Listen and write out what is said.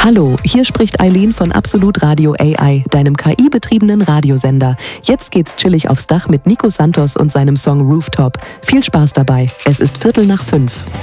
Hallo, hier spricht Eileen von Absolut Radio AI, deinem KI-betriebenen Radiosender. Jetzt geht's chillig aufs Dach mit Nico Santos und seinem Song Rooftop. Viel Spaß dabei. Es ist 4:45.